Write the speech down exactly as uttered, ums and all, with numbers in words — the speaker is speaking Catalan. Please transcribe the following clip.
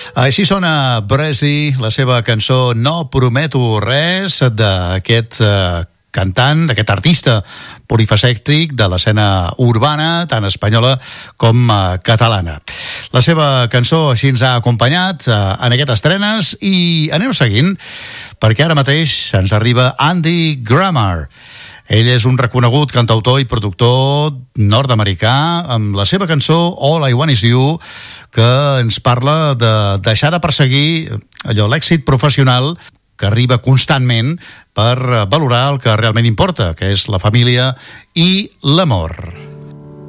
Així sona Bressy, la seva cançó No prometo res, d'aquest eh, cantant, d'aquest artista polifacètic de l'escena urbana, tant espanyola com eh, catalana. La seva cançó així ens ha acompanyat eh, en aquestes estrenes i anem seguint, perquè ara mateix ens arriba Andy Grammer. Ell és un reconegut cantautor i productor nord-americà amb la seva cançó All I Want Is You, que ens parla de deixar de perseguir allò, l'èxit professional que arriba constantment per valorar el que realment importa, que és la família i l'amor.